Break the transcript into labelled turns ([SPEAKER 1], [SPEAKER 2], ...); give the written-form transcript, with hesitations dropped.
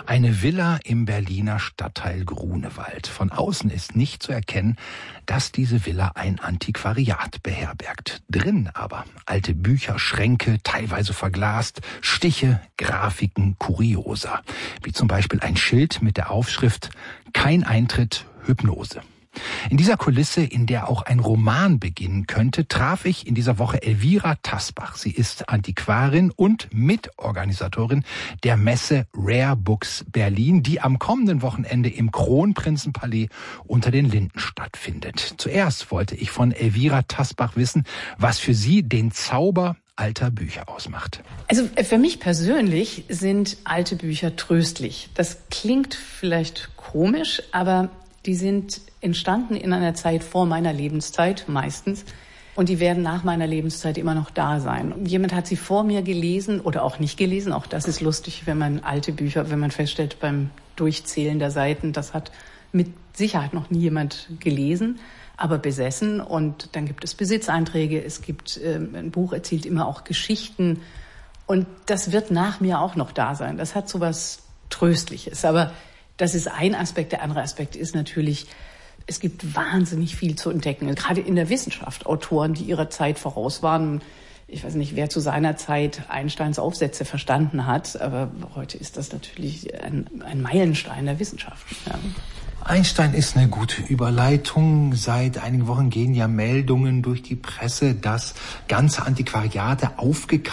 [SPEAKER 1] Eine Villa im Berliner Stadtteil Grunewald. Von außen ist nicht zu erkennen, dass diese Villa ein Antiquariat beherbergt. Drin aber alte Bücher, Schränke, teilweise verglast, Stiche, Grafiken, Kuriosa. Wie zum Beispiel ein Schild mit der Aufschrift »Kein Eintritt, Hypnose«. In dieser Kulisse, in der auch ein Roman beginnen könnte, traf ich in dieser Woche Elvira Tasbach. Sie ist Antiquarin und Mitorganisatorin der Messe Rare Books Berlin, die am kommenden Wochenende im Kronprinzenpalais unter den Linden stattfindet. Zuerst wollte ich von Elvira Tasbach wissen, was für sie den Zauber alter Bücher ausmacht.
[SPEAKER 2] Also für mich persönlich sind alte Bücher tröstlich. Das klingt vielleicht komisch, aber die sind entstanden in einer Zeit vor meiner Lebenszeit, meistens. Und die werden nach meiner Lebenszeit immer noch da sein. Und jemand hat sie vor mir gelesen oder auch nicht gelesen. Auch das ist lustig, wenn man alte Bücher, wenn man feststellt beim Durchzählen der Seiten, das hat mit Sicherheit noch nie jemand gelesen, aber besessen. Und dann gibt es Besitzeinträge, es gibt, ein Buch erzählt immer auch Geschichten. Und das wird nach mir auch noch da sein. Das hat so was Tröstliches. Aber das ist ein Aspekt. Der andere Aspekt ist natürlich, es gibt wahnsinnig viel zu entdecken. Gerade in der Wissenschaft. Autoren, die ihrer Zeit voraus waren. Ich weiß nicht, wer zu seiner Zeit Einsteins Aufsätze verstanden hat. Aber heute ist das natürlich ein Meilenstein der Wissenschaft. Ja.
[SPEAKER 1] Einstein ist eine gute Überleitung. Seit einigen Wochen gehen ja Meldungen durch die Presse, dass ganze Antiquariate aufgekauft